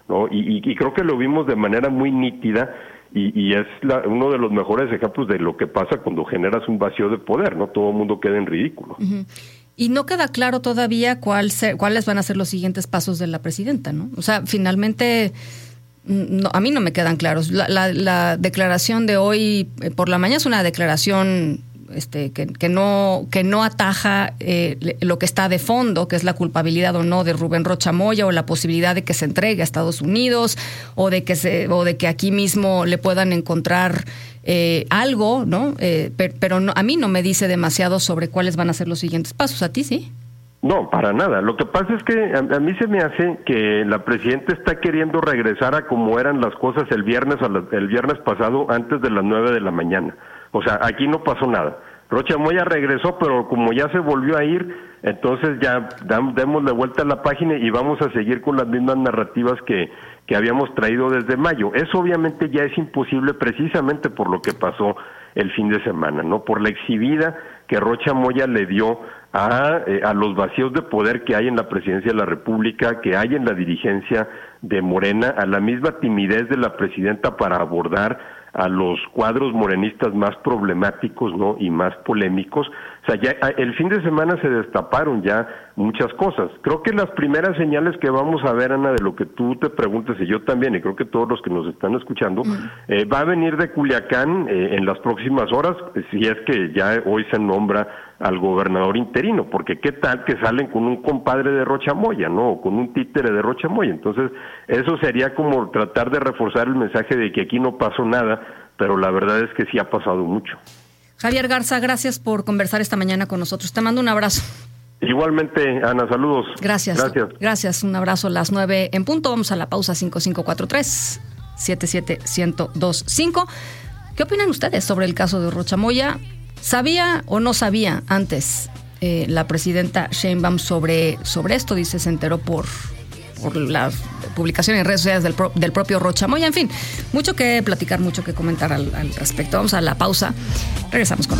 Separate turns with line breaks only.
¿no? Y creo que lo vimos de manera muy nítida y es uno de los mejores ejemplos de lo que pasa cuando generas un vacío de poder, ¿no? Todo el mundo queda en ridículo.
Uh-huh. Y no queda claro todavía cuáles van a ser los siguientes pasos de la presidenta, ¿no? O sea, finalmente, no, a mí no me quedan claros. La declaración de hoy por la mañana es una declaración que no ataja lo que está de fondo, que es la culpabilidad o no de Rubén Rocha Moya o la posibilidad de que se entregue a Estados Unidos o de que aquí mismo le puedan encontrar algo, ¿no? Pero no, a mí no me dice demasiado sobre cuáles van a ser los siguientes pasos. ¿A ti sí?
No, para nada. Lo que pasa es que a mí se me hace que la presidenta está queriendo regresar a como eran las cosas el viernes pasado antes de las 9 de la mañana. O sea, aquí no pasó nada. Rocha Moya regresó, pero como ya se volvió a ir, entonces ya demos de vuelta a la página y vamos a seguir con las mismas narrativas que habíamos traído desde mayo. Eso obviamente ya es imposible precisamente por lo que pasó el fin de semana, ¿no? Por la exhibida que Rocha Moya le dio a los vacíos de poder que hay en la presidencia de la República, que hay en la dirigencia de Morena, a la misma timidez de la presidenta para abordar a los cuadros morenistas más problemáticos, ¿no? Y más polémicos. O sea, ya el fin de semana se destaparon ya muchas cosas. Creo que las primeras señales que vamos a ver, Ana, de lo que tú te preguntas, y yo también, y creo que todos los que nos están escuchando, va a venir de Culiacán en las próximas horas, si es que ya hoy se nombra al gobernador interino, porque qué tal que salen con un compadre de Rocha Moya, ¿no? O con un títere de Rocha Moya. Entonces, eso sería como tratar de reforzar el mensaje de que aquí no pasó nada, pero la verdad es que sí ha pasado mucho.
Javier Garza, gracias por conversar esta mañana con nosotros. Te mando un abrazo.
Igualmente, Ana, saludos.
Gracias, un abrazo. Las 9 en punto. Vamos a la pausa. 5543-77125. ¿Qué opinan ustedes sobre el caso de Rocha Moya? ¿Sabía o no sabía antes la presidenta Sheinbaum sobre esto? Dice, se enteró por la publicación en redes sociales del propio Rocha Moya. En fin, mucho que platicar, mucho que comentar al respecto. Vamos a la pausa. Regresamos con